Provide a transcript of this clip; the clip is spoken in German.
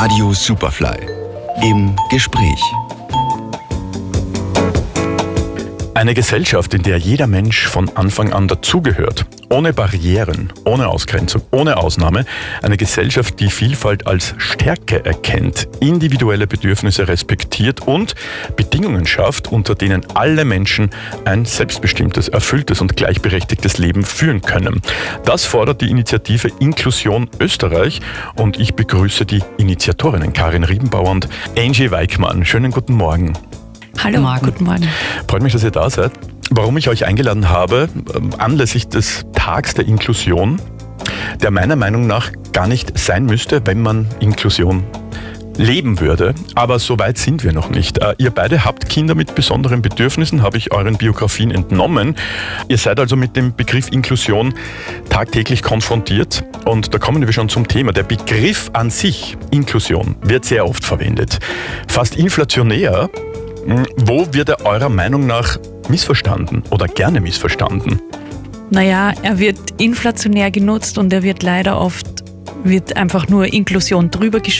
Radio Superfly im Gespräch. Eine Gesellschaft, in der jeder Mensch von Anfang an dazugehört, ohne Barrieren, ohne Ausgrenzung, ohne Ausnahme. Eine Gesellschaft, die Vielfalt als Stärke erkennt, individuelle Bedürfnisse respektiert und Bedingungen schafft, unter denen alle Menschen ein selbstbestimmtes, erfülltes und gleichberechtigtes Leben führen können. Das fordert die Initiative Inklusion Österreich und ich begrüße die Initiatorinnen Karin Riebenbauer und Angie Weickmann. Schönen guten Morgen. Hallo, guten Morgen. Freut mich, dass ihr da seid. Warum ich euch eingeladen habe, anlässlich des Tags der Inklusion, der meiner Meinung nach gar nicht sein müsste, wenn man Inklusion leben würde. Aber so weit sind wir noch nicht. Ihr beide habt Kinder mit besonderen Bedürfnissen, habe ich euren Biografien entnommen. Ihr seid also mit dem Begriff Inklusion tagtäglich konfrontiert. Und da kommen wir schon zum Thema. Der Begriff an sich, Inklusion, wird sehr oft verwendet. Fast inflationär. Wo wird er eurer Meinung nach missverstanden oder gerne missverstanden? Naja, er wird inflationär genutzt und er wird leider oft einfach nur Inklusion drüber